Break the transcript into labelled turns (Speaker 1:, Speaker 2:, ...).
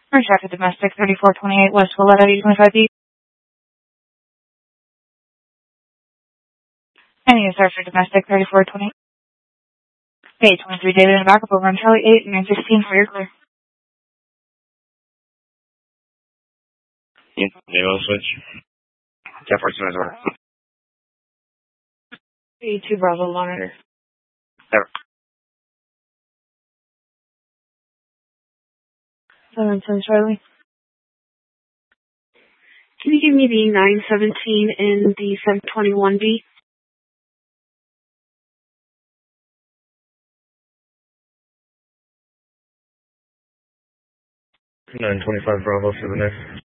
Speaker 1: For traffic domestic 3428 West Willetta 825B. I need to start for domestic 3428. 823 David in the backup over on Charlie 8 and 916 for your clear.
Speaker 2: Yeah, name switch. Jefferson as well.
Speaker 1: 82 Bravo monitor.
Speaker 2: There.
Speaker 1: 710 Charlie.
Speaker 3: Can you give me the 917 and the 721B?
Speaker 2: $925 Bravo for the next.